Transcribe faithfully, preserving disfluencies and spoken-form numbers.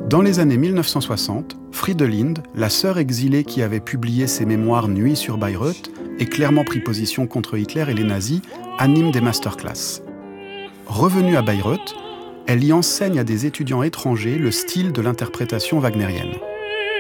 Dans les années mille neuf cent soixante, Fridelind, la sœur exilée qui avait publié ses mémoires Nuit sur Bayreuth et clairement pris position contre Hitler et les nazis, anime des masterclass. Revenue à Bayreuth, elle y enseigne à des étudiants étrangers le style de l'interprétation wagnérienne.